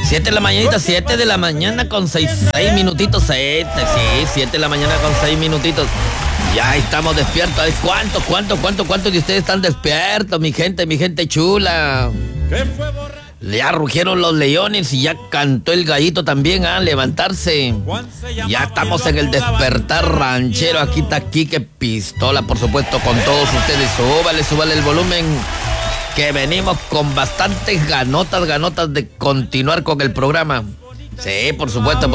7 de la mañanita, 7 de la mañana con 6 minutitos, 7 de la mañana con 6 minutitos. Ya estamos despiertos. ¿Cuánto de ustedes están despiertos, mi gente chula? Ya rugieron los leones y ya cantó el gallito también, levantarse. Ya estamos en el despertar ranchero. Aquí está Quique Pistola, por supuesto, con todos ustedes. Súbale el volumen, que venimos con bastantes ganotas de continuar con el programa. Sí, por supuesto.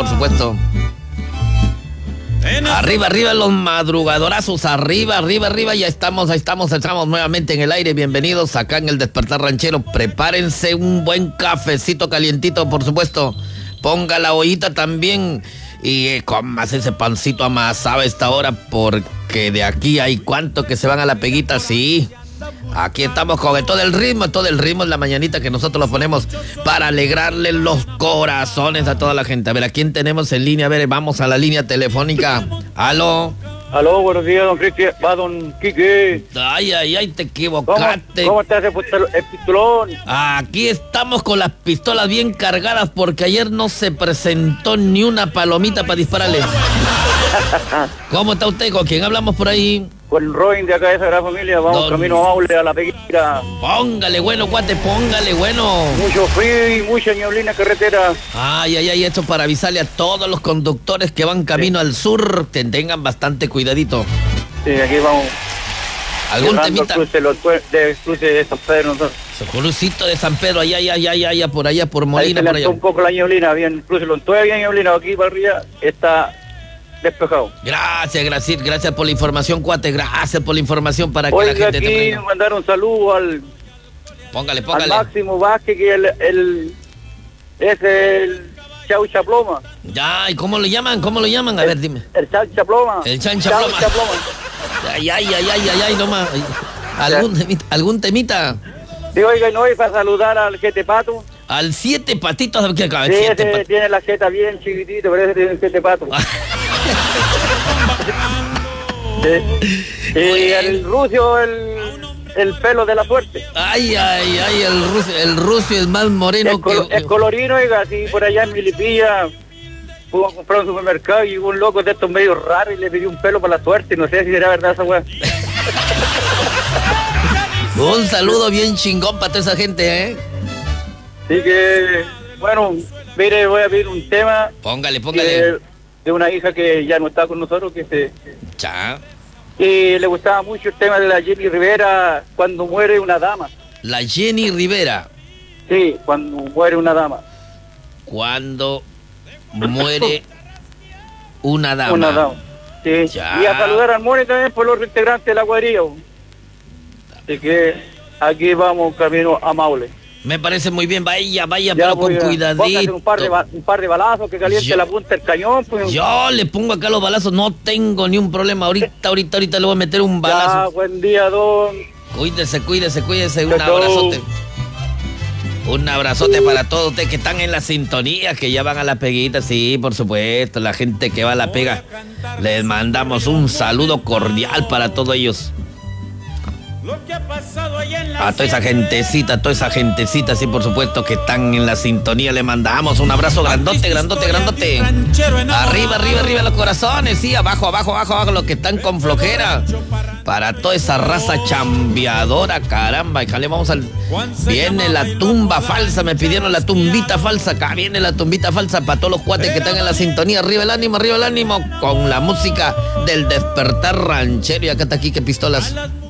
Arriba los madrugadorazos, arriba, ya estamos nuevamente en el aire. Bienvenidos acá en el Despertar Ranchero. Prepárense un buen cafecito calientito, por supuesto. Ponga la ollita también y comas ese pancito amasado a esta hora, porque de aquí hay cuanto que se van a la peguita, sí. Aquí estamos con todo el ritmo en la mañanita que nosotros lo ponemos para alegrarle los corazones a toda la gente. A ver, ¿a quién tenemos en línea? A ver, vamos a la línea telefónica. ¿Aló? Aló, buenos días, don Cristian. Va, don Quique. Ay, te equivocaste. ¿Cómo estás, el pistolón? Aquí estamos con las pistolas bien cargadas porque ayer no se presentó ni una palomita para dispararle. ¿Cómo está usted? ¿Con quién hablamos por ahí? Con el Robin de acá de Sagrada Familia. Vamos camino a Maule, a la peguita. Póngale bueno, cuate, póngale bueno. Mucho frío y mucha nieblina carretera. Ay, esto para avisarle a todos los conductores que van camino al sur, que tengan bastante cuidadito. Sí, aquí vamos. ¿Algún temita? Cruce de San Pedro. Crucito de San Pedro, allá, por Molina, ahí por allá. Un poco la nieblina, bien, cruce todavía bien nieblina, aquí para arriba está despejado. Gracias por la información, cuate. Gracias por la información para que la gente aquí te prenda. Mandar un saludo al Póngale. Al Máximo Vázquez, que es el Chauchaploma. Ya, ¿y cómo lo llaman? A ver, dime. El Chauchaploma. El Chanchaploma. Ay, nomás. ¿Algún temita? Sí, oiga, no, y para saludar al Jete Pato. Al 7 patitos que acaba. Sí, tiene la jeta bien chiquitita, pero ese tiene el Jete Pato. Y el Rucio, el pelo de la suerte. Ay, el Rucio es más moreno el colorino, oiga, así por allá en Milipilla. Fuimos a comprar un supermercado y hubo un loco de estos medio raros y le pidió un pelo para la suerte. No sé si será verdad esa weá. Un saludo bien chingón para toda esa gente, ¿eh? Así que, bueno, mire, voy a pedir un tema. Póngale. De una hija que ya no está con nosotros, Ya. Y le gustaba mucho el tema de la Jenny Rivera, Cuando muere una dama. La Jenny Rivera. Sí, Cuando muere una dama. Cuando muere una dama. Una dama. Sí. Ya. Y a saludar al Moni también por los integrantes de la cuadrilla. Así que aquí vamos camino a Maule. Me parece muy bien, vaya, pero con cuidadito. Un par de balazos que caliente la punta del cañón. Pues. Yo le pongo acá los balazos, no tengo ni un problema. Ahorita le voy a meter un balazo. Ya, buen día, don. Cuídese. Un abrazote para todos ustedes que están en la sintonía, que ya van a la peguita. Sí, por supuesto, la gente que va a la pega. Les mandamos un saludo cordial para todos ellos. A toda esa gentecita, sí, por supuesto, que están en la sintonía. Le mandamos un abrazo grandote. Arriba los corazones, sí, abajo, los que están con flojera. Para toda esa raza chambeadora, caramba. Déjale, viene la tumba falsa, me pidieron la tumbita falsa. Acá viene la tumbita falsa para todos los cuates que están en la sintonía. Arriba el ánimo, con la música del Despertar Ranchero. Y acá está Quique Pistolas.